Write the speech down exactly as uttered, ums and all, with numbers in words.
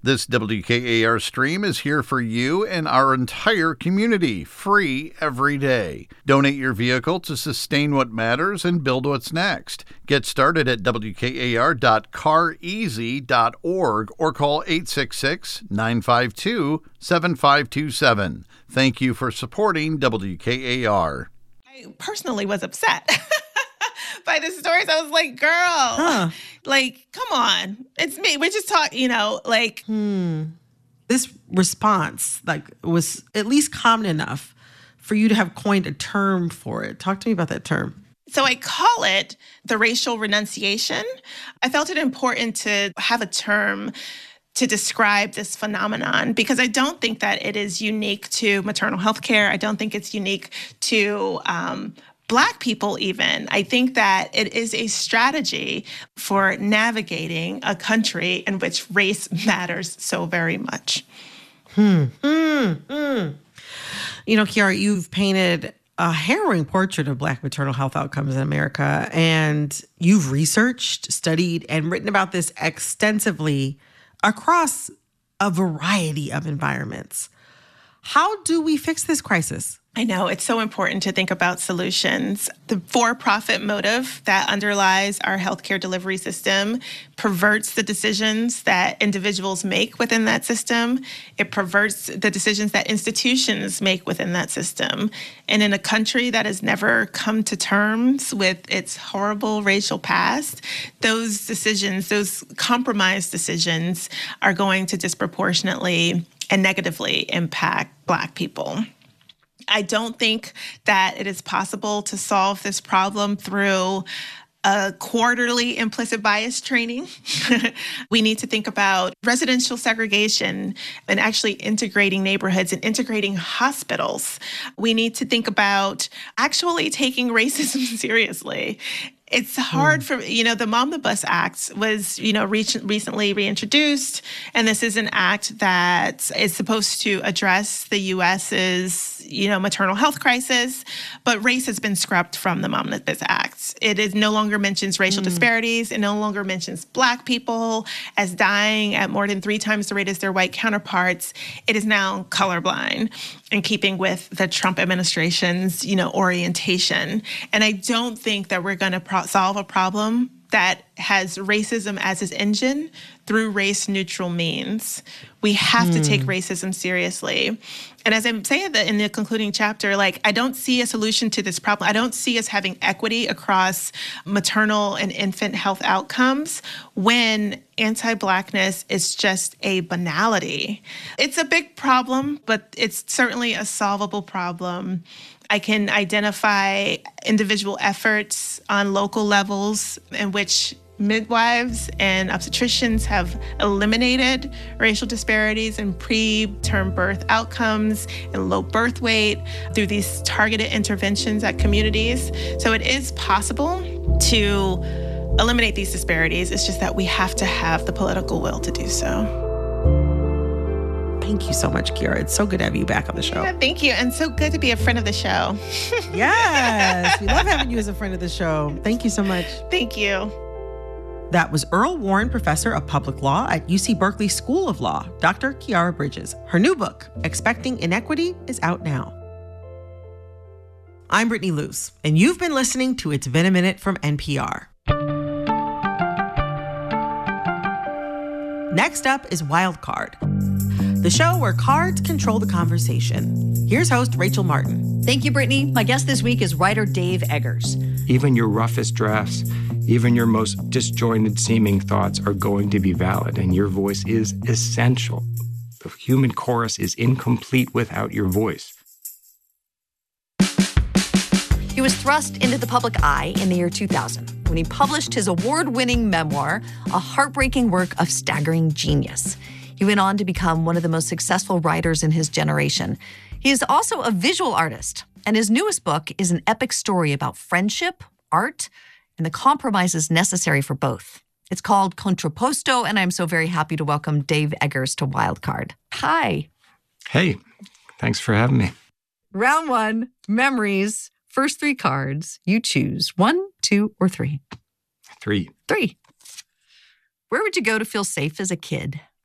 This W K A R stream is here for you and our entire community, free every day. Donate your vehicle to sustain what matters and build what's next. Get started at W K A R dot car easy dot org or call eight six six, nine five two, seven five two seven. Thank you for supporting W K A R. I personally was upset by the stories. I was like, girl, huh. like, come on. It's me. We're just talking, you know, like. Hmm. This response, like, was at least common enough for you to have coined a term for it. Talk to me about that term. So I call it the racial renunciation. I felt it important to have a term to describe this phenomenon, because I don't think that it is unique to maternal health care. I don't think it's unique to um, Black people even. I think that it is a strategy for navigating a country in which race matters so very much. Hmm. Hmm. Hmm. You know, Kiara, you've painted a harrowing portrait of Black maternal health outcomes in America, and you've researched, studied, and written about this extensively across a variety of environments. How do we fix this crisis? I know it's so important to think about solutions. The for-profit motive that underlies our healthcare delivery system perverts the decisions that individuals make within that system. It perverts the decisions that institutions make within that system. And in a country that has never come to terms with its horrible racial past, those decisions, those compromised decisions, are going to disproportionately and negatively impact Black people. I don't think that it is possible to solve this problem through a quarterly implicit bias training. We need to think about residential segregation and actually integrating neighborhoods and integrating hospitals. We need to think about actually taking racism seriously. It's hard for, you know, the Momnibus Act was, you know, re- recently reintroduced, and this is an act that is supposed to address the U S's, you know, maternal health crisis, but race has been scrubbed from the Momnibus Act. It is no longer mentions racial mm. disparities. It no longer mentions Black people as dying at more than three times the rate as their white counterparts. It is now colorblind, in keeping with the Trump administration's, you know, orientation. And I don't think that we're going to pro- solve a problem that has racism as its engine through race-neutral means. We have mm. to take racism seriously. And as I'm saying that in the concluding chapter, like, I don't see a solution to this problem. I don't see us having equity across maternal and infant health outcomes when anti-Blackness is just a banality. It's a big problem, but it's certainly a solvable problem. I can identify individual efforts on local levels in which midwives and obstetricians have eliminated racial disparities in preterm birth outcomes and low birth weight through these targeted interventions at communities. So it is possible to eliminate these disparities. It's just that we have to have the political will to do so. Thank you so much, Kiara. It's so good to have you back on the show. Yeah, thank you. And so good to be a friend of the show. Yes. We love having you as a friend of the show. Thank you so much. Thank you. That was Earl Warren Professor of Public Law at U C Berkeley School of Law, Doctor Kiara Bridges. Her new book, Expecting Inequity, is out now. I'm Brittany Luce, and you've been listening to It's Been a Minute from N P R. Next up is Wild Card, the show where cards control the conversation. Here's host Rachel Martin. Thank you, Brittany. My guest this week is writer Dave Eggers. Even your roughest drafts, even your most disjointed seeming thoughts are going to be valid, and your voice is essential. The human chorus is incomplete without your voice. He was thrust into the public eye in the year two thousand when he published his award-winning memoir, a heartbreaking work of staggering genius. He went on to become one of the most successful writers in his generation. He is also a visual artist, and his newest book is an epic story about friendship, art, and the compromises necessary for both. It's called Contrapposto, and I'm so very happy to welcome Dave Eggers to Wildcard. Hi. Hey, thanks for having me. Round one, memories. First three cards, you choose one, two, or three. Three. Three. Where would you go to feel safe as a kid?